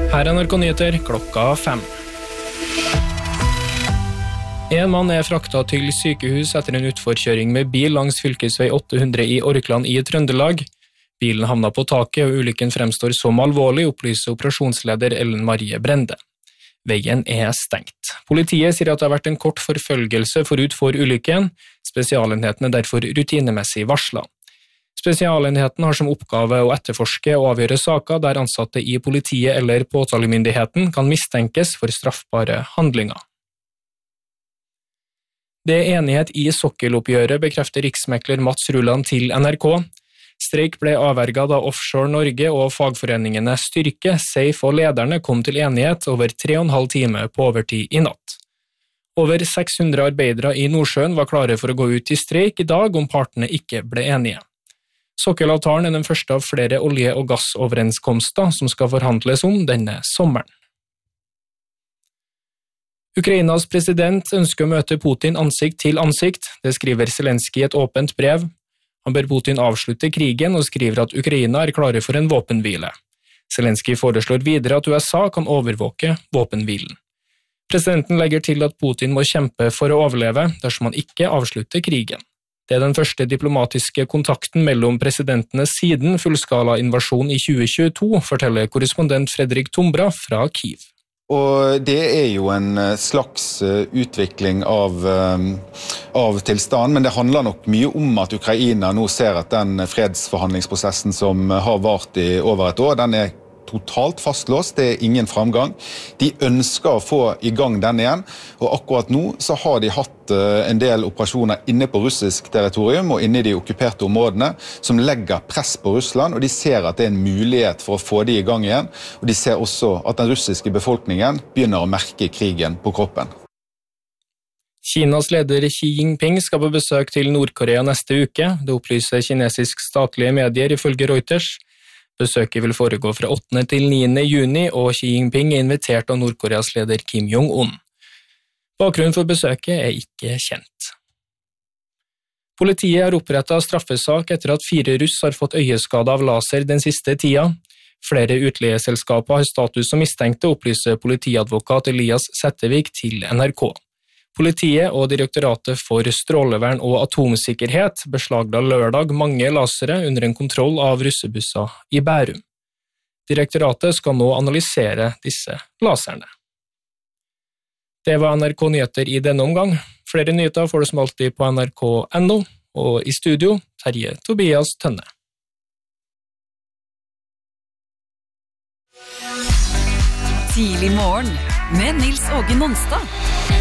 Her NRK Nyheter klokka 5. En mann fraktet til sykehus etter en utforkjøring med bil langs fylkesvei 800 i Orkland i Trøndelag. Bilen havnet på taket, og ulykken fremstår som alvorlig, opplyser operasjonsleder Ellen Marie Brende. Veien stengt. Politiet sier at det har vært en kort forfølgelse forut for ulykken. Spesialenheten derfor rutinemessig varslet. Spesialenheten har som oppgave å etterforske og avgjøre saker der ansatte i politiet eller påtalemyndigheten kan mistenkes for straffbare handlinger. Det enighet i sokkeloppgjøret, bekrefter riksmekler Mats Ruland til NRK. Streik ble avverget da Offshore Norge og fagforeningene Styrke, Safe og lederne kom til enighet over 3,5 timer på overtid i natt. Over 600 arbeidere i Nordsjøen var klare for å gå ut i streik i dag om partene ikke ble enige. Sokkelavtalen den første av flere olje- og gassoverenskomster som skal forhandles om denne sommeren. Ukrainas president ønsker å møte Putin ansikt til ansikt, det skriver Zelenskyj i et åpent brev. Han ber Putin avslutte krigen og skriver at Ukraina klare for en våpenhvile. Zelenskyj foreslår videre at USA kan overvåke våpenhvilen. Presidenten legger til at Putin må kjempe for å overleve dersom han ikke avslutter krigen. Det den første diplomatiske kontakten mellom presidentene siden fullskala invasjon i 2022, forteller korrespondent Fredrik Tombra fra Kyiv. Og det jo en slags utvikling av tilstanden, men det handler nok mye om at Ukraina nå ser at den fredsforhandlingsprosessen som har vart i over et år, den totalt fastlåst, det ingen framgang. De ønsker å få i gang den igjen, og akkurat nå så har de hatt en del operasjoner inne på russisk territorium og inne i de okkuperte områdene som legger press på Russland, og de ser at det en mulighet for å få de i gang igjen, og de ser også at den russiske befolkningen begynner å merke krigen på kroppen. Kinas leder Xi Jinping skal på besøk til Nord-Korea neste uke, det opplyser kinesisk statlige medier ifølge Reuters. Besøket vil foregå fra 8. til 9. juni, og Xi Jinping invitert av Nord-Koreas leder Kim Jong-un. Bakgrunnen for besøket ikke kjent. Politiet har opprettet straffesak etter at 4 russ har fått øyeskade av laser den siste tida. Flere utleieselskaper har status som mistenkte, opplyser politiadvokat Elias Settevik til NRK. Politiet og Direktoratet for strålevern og atomsikkerhet beslagla lørdag mange lasere under en kontroll av russebusser i Bærum. Direktoratet skal nå analysere disse laserne. Det var NRK Nyheter i denne omgang. Flere nyheter får du som alltid på nrk.no, og i studio Terje Tobias Tønne. Tidlig morgen med Nils Åge Nonstad.